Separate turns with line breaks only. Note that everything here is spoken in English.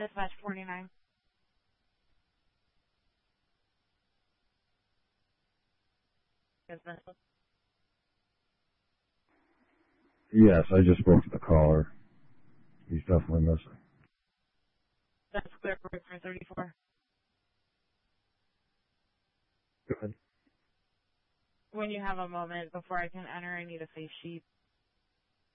Dispatch 49.
Yes, I just spoke to the caller. He's definitely missing.
That's clear for 34.
Go ahead.
When you have a moment before I can enter, I need a face sheet.